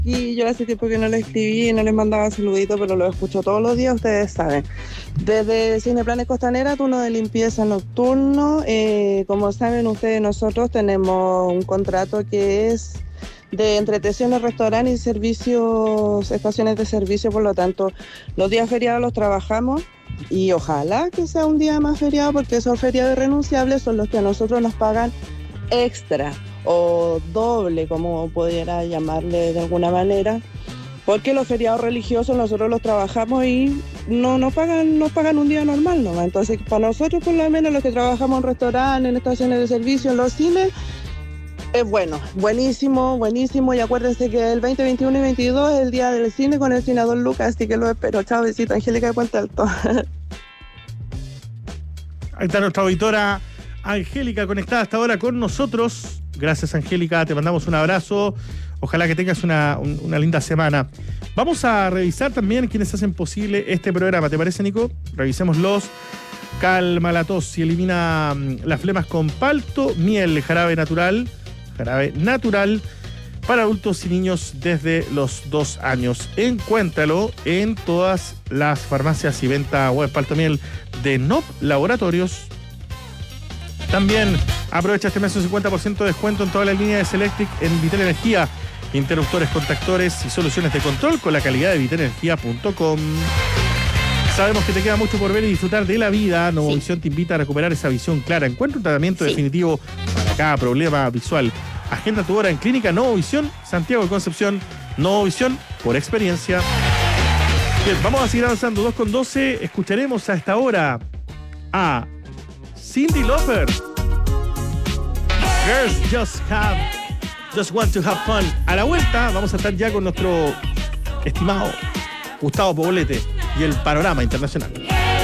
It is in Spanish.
chiquillos, hace tiempo que no les escribí y no les mandaba saluditos, pero los escucho todos los días, ustedes saben. Desde Cineplanes Costanera, turno de limpieza nocturno. Como saben ustedes, nosotros tenemos un contrato que es de entretenciones, restaurantes y servicios, estaciones de servicio, por lo tanto, los días feriados los trabajamos y ojalá que sea un día más feriado, porque esos feriados irrenunciables son los que a nosotros nos pagan extra o doble, como pudiera llamarle de alguna manera, porque los feriados religiosos nosotros los trabajamos y no nos pagan un día normal, ¿no? Entonces, para nosotros, por lo menos, los que trabajamos en restaurantes, en estaciones de servicio, en los cines, es buenísimo, y acuérdense que el 20, 21 y 22 es el día del cine con el cine Don Lucas, así que lo espero. Chao, besito, Angélica de Puente Alto. Ahí está nuestra auditora Angélica conectada hasta ahora con nosotros. Gracias, Angélica, te mandamos un abrazo. Ojalá que tengas una linda semana. Vamos a revisar también quienes hacen posible este programa. ¿Te parece, Nico? Revisémoslos. Calma la tos y elimina las flemas con palto, miel, jarabe natural para adultos y niños desde los 2 años. Encuéntralo en todas las farmacias y venta web. Palto miel de NOP Laboratorios. También aprovecha este mes un 50% de descuento en toda la línea de Selectric en Vital Energía. Interruptores, contactores y soluciones de control con la calidad de vitalenergia.com. Sabemos que te queda mucho por ver y disfrutar de la vida. Novovisión te invita a recuperar esa visión clara. Encuentra un tratamiento definitivo para cada problema visual. Agenda tu hora en Clínica Novovisión, Santiago de Concepción. Novovisión por experiencia. Bien, vamos a seguir avanzando. 2:12. Escucharemos a esta hora a Cyndi Lauper. Girls just want to have fun. A la vuelta vamos a estar ya con nuestro estimado Gustavo Poblete y el panorama internacional.